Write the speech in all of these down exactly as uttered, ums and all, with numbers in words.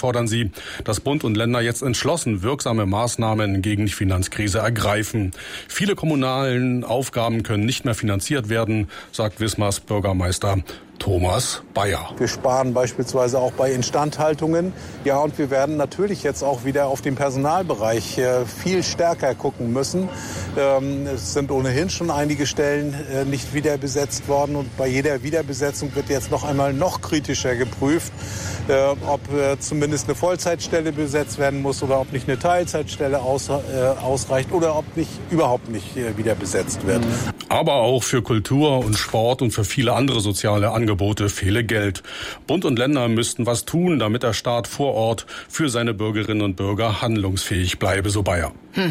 fordern sie, dass Bund und Länder jetzt entschlossen wirksame Maßnahmen gegen die Finanzkrise ergreifen. Viele kommunalen Aufgaben können nicht mehr finanziert werden, sagt Wismars Bürgermeister Thomas Bayer. Wir sparen beispielsweise auch bei Instandhaltungen. Ja, und wir werden natürlich jetzt auch wieder auf den Personalbereich äh, viel stärker gucken müssen. Ähm, es sind ohnehin schon einige Stellen äh, nicht wieder besetzt worden. Und bei jeder Wiederbesetzung wird jetzt noch einmal noch kritischer geprüft, äh, ob äh, zumindest eine Vollzeitstelle besetzt werden muss oder ob nicht eine Teilzeitstelle aus, äh, ausreicht oder ob nicht überhaupt nicht äh, wieder besetzt wird. Aber auch für Kultur und Sport und für viele andere soziale Angebote Angebote fehle Geld. Bund und Länder müssten was tun, damit der Staat vor Ort für seine Bürgerinnen und Bürger handlungsfähig bleibe, so Bayer.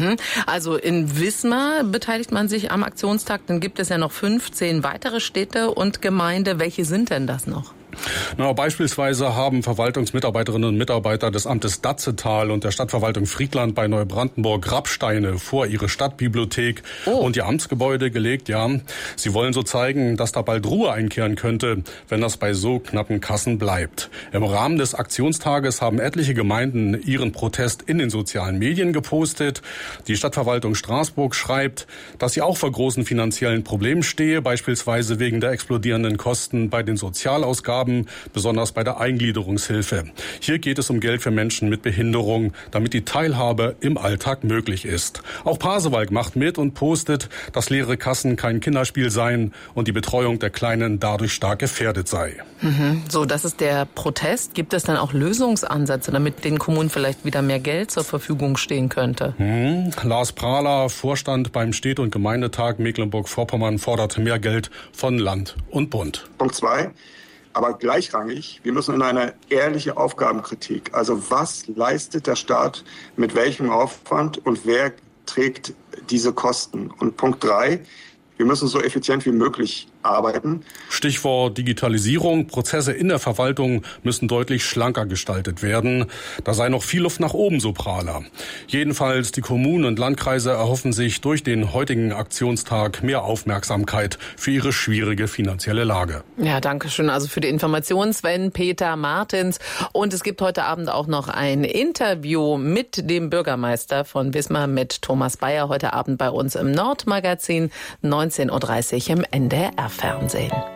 Also in Wismar beteiligt man sich am Aktionstag. Dann gibt es ja noch fünfzehn weitere Städte und Gemeinde. Welche sind denn das noch? Na, beispielsweise haben Verwaltungsmitarbeiterinnen und Mitarbeiter des Amtes Datzetal und der Stadtverwaltung Friedland bei Neubrandenburg Grabsteine vor ihre Stadtbibliothek oh. und ihr Amtsgebäude gelegt. Ja, sie wollen so zeigen, dass da bald Ruhe einkehren könnte, wenn das bei so knappen Kassen bleibt. Im Rahmen des Aktionstages haben etliche Gemeinden ihren Protest in den sozialen Medien gepostet. Die Stadtverwaltung Straßburg schreibt, dass sie auch vor großen finanziellen Problemen stehe, beispielsweise wegen der explodierenden Kosten bei den Sozialausgaben, besonders bei der Eingliederungshilfe. Hier geht es um Geld für Menschen mit Behinderung, damit die Teilhabe im Alltag möglich ist. Auch Pasewalk macht mit und postet, dass leere Kassen kein Kinderspiel seien und die Betreuung der Kleinen dadurch stark gefährdet sei. Mhm. So, das ist der Protest. Gibt es dann auch Lösungsansätze, damit den Kommunen vielleicht wieder mehr Geld zur Verfügung stehen könnte? Mhm. Lars Prahler, Vorstand beim Städte- und Gemeindetag Mecklenburg-Vorpommern, fordert mehr Geld von Land und Bund. Punkt zwei. Aber gleichrangig, wir müssen in eine ehrliche Aufgabenkritik, also was leistet der Staat mit welchem Aufwand und wer trägt diese Kosten? Und Punkt drei, wir müssen so effizient wie möglich arbeiten. Stichwort Digitalisierung. Prozesse in der Verwaltung müssen deutlich schlanker gestaltet werden. Da sei noch viel Luft nach oben, so Prahler. Jedenfalls die Kommunen und Landkreise erhoffen sich durch den heutigen Aktionstag mehr Aufmerksamkeit für ihre schwierige finanzielle Lage. Ja, danke schön also für die Information, Sven Peter Martins. Und es gibt heute Abend auch noch ein Interview mit dem Bürgermeister von Wismar, mit Thomas Bayer, heute Abend bei uns im Nordmagazin, neunzehn Uhr dreißig im N D R Fernsehen.